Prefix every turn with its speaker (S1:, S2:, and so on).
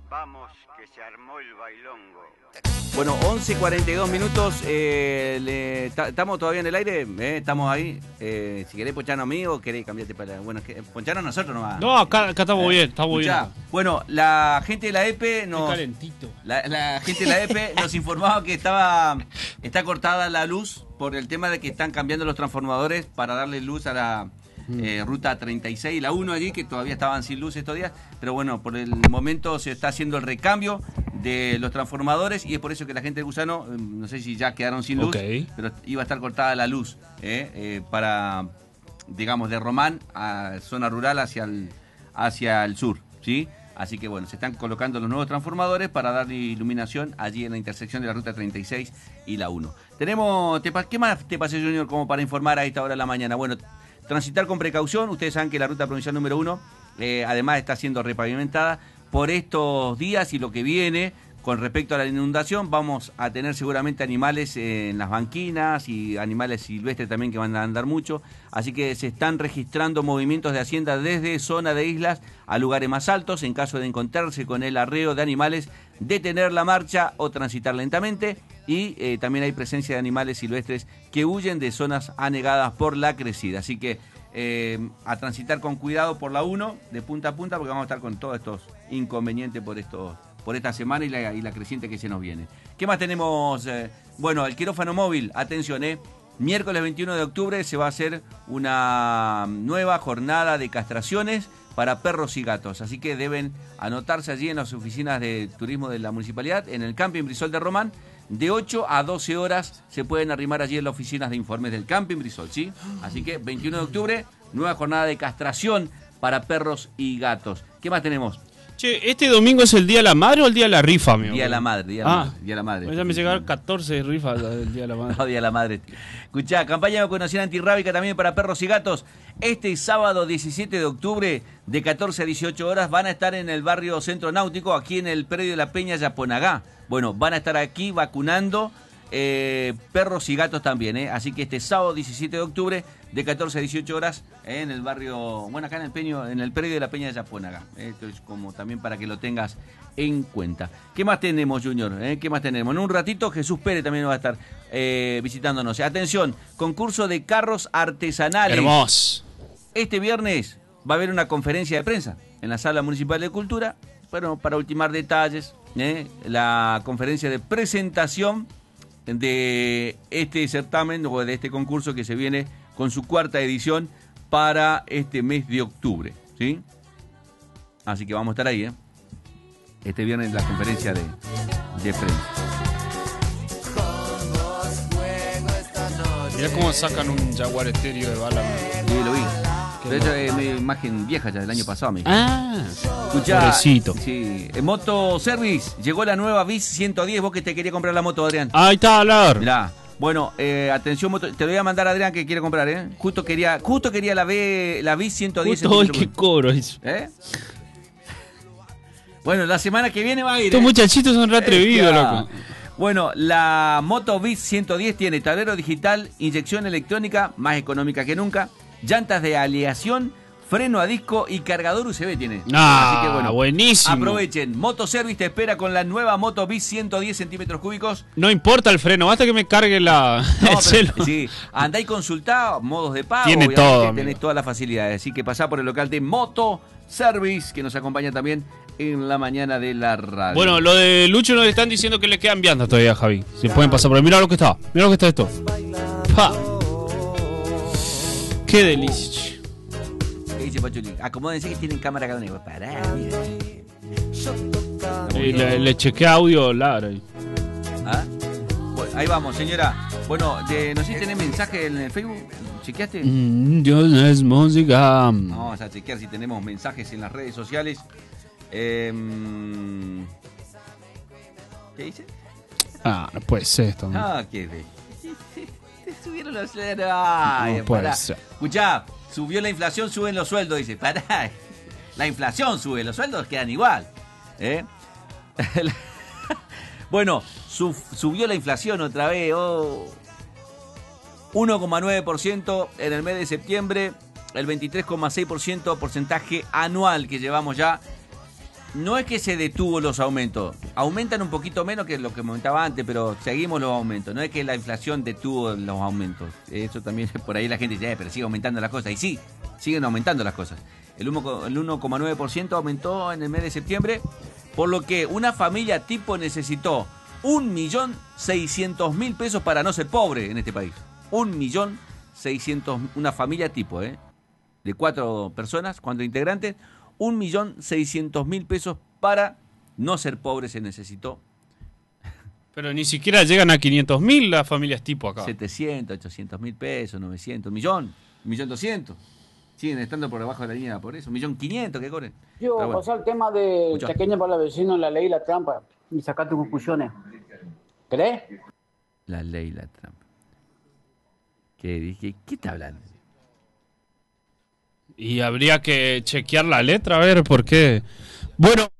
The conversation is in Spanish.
S1: Vamos, que se armó el bailongo.
S2: Bueno, 11:42 minutos. ¿Estamos todavía en el aire? ¿Estamos ahí? Si querés poncharnos a mí o querés cambiarte para... Bueno, poncharnos a nosotros nomás.
S3: No, acá estamos bien, estamos bien.
S2: Bueno, la gente de la EPE nos...
S3: Calentito.
S2: La gente de la EPE nos informaba que está cortada la luz por el tema de que están cambiando los transformadores para darle luz a la... ruta 36 y la 1 allí, que todavía estaban sin luz estos días, pero bueno, por el momento se está haciendo el recambio de los transformadores y es por eso que la gente de Gusano, no sé si ya quedaron sin luz, pero iba a estar cortada la luz para, digamos, de Román a zona rural hacia el sur, ¿sí? Así que bueno, se están colocando los nuevos transformadores para darle iluminación allí en la intersección de la ruta 36 y la 1. ¿Qué más te pasé, Junior, como para informar a esta hora de la mañana? Bueno, transitar con precaución. Ustedes saben que la ruta provincial número 1 además está siendo repavimentada por estos días y lo que viene con respecto a la inundación. Vamos a tener seguramente animales en las banquinas y animales silvestres también que van a andar mucho. Así que se están registrando movimientos de hacienda desde zona de islas a lugares más altos. En caso de encontrarse con el arreo de animales, detener la marcha o transitar lentamente. Y también hay presencia de animales silvestres que huyen de zonas anegadas por la crecida. Así que a transitar con cuidado por la 1, de punta a punta, porque vamos a estar con todos estos inconvenientes por esta semana y la creciente que se nos viene. ¿Qué más tenemos? Bueno, el quirófano móvil, atención, miércoles 21 de octubre se va a hacer una nueva jornada de castraciones para perros y gatos, así que deben anotarse allí en las oficinas de turismo de la municipalidad, en el Camping Brisol de Román. De 8 a 12 horas se pueden arrimar allí en las oficinas de informes del Camping Brisol, ¿sí? Así que 21 de octubre, nueva jornada de castración para perros y gatos. ¿Qué más tenemos?
S3: Che, ¿este domingo es el Día de la Madre o el Día de la Rifa, amigo?
S2: Día de la Madre, Día de la Madre.
S3: Pues ya me llegaron 14 rifas del Día de la Madre.
S2: No, Día de la Madre. Escuchá, campaña de vacunación antirrábica también para perros y gatos. Este sábado 17 de octubre, de 14 a 18 horas, van a estar en el barrio Centro Náutico, aquí en el predio de la Peña Yaponagá. Bueno, van a estar aquí vacunando perros y gatos también, así que este sábado 17 de octubre de 14 a 18 horas en el barrio, bueno, acá en el predio de la Peña de Yaponaga. Esto es como también para que lo tengas en cuenta. ¿Qué más tenemos, Junior? ¿Qué más tenemos? En un ratito Jesús Pérez también va a estar visitándonos. Atención, concurso de carros artesanales.
S3: Hermoso.
S2: Este viernes va a haber una conferencia de prensa en la Sala Municipal de Cultura, bueno, para ultimar detalles, la conferencia de presentación de este certamen o de este concurso que se viene con su 4ª edición para este mes de octubre, ¿sí? Así que vamos a estar ahí, este viernes en la conferencia de prensa.
S3: Mirá cómo sacan un Jaguar estéreo de bala.
S2: Sí, lo vi. Pero esa es una imagen vieja ya del año pasado, amigo. Escuchá,
S3: pobrecito.
S2: Sí, en Moto Service llegó la nueva BIS 110. Vos que te quería comprar la moto, Adrián.
S3: Ahí está, Lar.
S2: Mirá, bueno, atención, moto, te lo voy a mandar a Adrián que quiere comprar, Justo quería la BIS 110.
S3: Justo hoy que cobro eso.
S2: Bueno, la semana que viene va a ir.
S3: Estos muchachitos son re atrevidos, loco.
S2: Bueno, la Moto BIS 110 tiene tablero digital, inyección electrónica, más económica que nunca, llantas de aleación, freno a disco y cargador USB tiene. Así que bueno,
S3: buenísimo.
S2: Aprovechen. Motoservice te espera con la nueva Moto BIS 110 centímetros cúbicos.
S3: No importa el freno, basta que me cargue el celo.
S2: Sí, andá y consultá modos de pago.
S3: Tiene todo.
S2: Tenés todas las facilidades. Así que pasá por el local de Motoservice, que nos acompaña también en la mañana de la radio.
S3: Bueno, lo de Lucho nos están diciendo que le quedan viandas todavía, Javi. Se pueden pasar por ahí. Mira lo que está. Mira lo que está esto. ¡Pa! ¡Qué delicia!
S2: ¿Qué dice Pachuli? Acomódense que tienen cámara cada uno. Pará, mira.
S3: Le chequeé audio, Lara.
S2: Bueno, ahí vamos, señora. Bueno, no sé si tenés mensaje en el Facebook. ¿Chequeaste?
S3: Dios es música.
S2: Vamos a chequear si tenemos mensajes en las redes sociales. ¿Qué dice?
S3: No puede ser esto.
S2: ¿Qué ve? Te subieron los sueldos. Ay,
S3: no puede ser.
S2: Escuchá, subió la inflación, suben los sueldos. Dice, pará. La inflación sube, los sueldos quedan igual. Bueno, subió la inflación otra vez. 1,9% en el mes de septiembre. El 23,6% porcentaje anual que llevamos ya. no es que se detuvo los aumentos. Aumentan un poquito menos que lo que comentaba antes, pero seguimos los aumentos. No es que la inflación detuvo los aumentos. Eso también por ahí la gente dice, pero sigue aumentando las cosas. Y sí, siguen aumentando las cosas. El 1,9% aumentó en el mes de septiembre, por lo que una familia tipo necesitó 1.600.000 pesos para no ser pobre en este país. 1.600.000, una familia tipo, de 4 personas, 4 integrantes, 1.600.000 pesos para no ser pobre se necesitó.
S3: Pero ni siquiera llegan a 500.000 las familias tipo acá.
S2: 700, 800.000 pesos, 900, 1.200.000. Siguen estando por debajo de la línea de pobreza. 1.500.000 que cobren.
S4: Yo,
S2: Pero bueno.
S4: pasar el tema de chaqueña para los vecinos, la ley y la trampa, y sacar tus conclusiones. ¿Crees?
S2: La ley y la trampa. ¿Qué está hablando?
S3: Y habría que chequear la letra, a ver por qué. Bueno.